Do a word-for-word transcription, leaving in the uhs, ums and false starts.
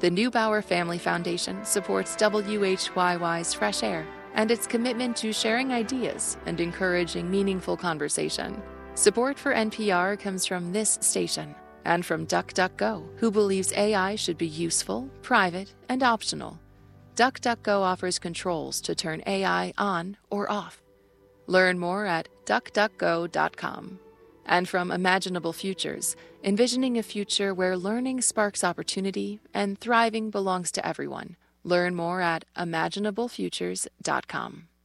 The Neubauer Family Foundation supports W H Y Y's Fresh Air and its commitment to sharing ideas and encouraging meaningful conversation. Support for N P R comes from this station and from DuckDuckGo, who believes A I should be useful, private, and optional. DuckDuckGo offers controls to turn A I on or off. Learn more at duck duck go dot com. And from Imaginable Futures, envisioning a future where learning sparks opportunity and thriving belongs to everyone. Learn more at imaginable futures dot com.